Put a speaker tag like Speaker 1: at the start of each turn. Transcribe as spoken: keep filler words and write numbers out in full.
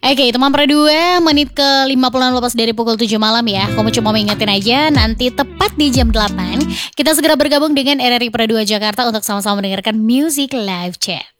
Speaker 1: Oke, teman Pro dua, menit ke lima puluh lepas dari pukul tujuh malam ya. Kamu cuma mau ingetin aja, nanti tepat di jam delapan kita segera bergabung dengan R R I Pro dua Jakarta untuk sama-sama mendengarkan Music Live Chat.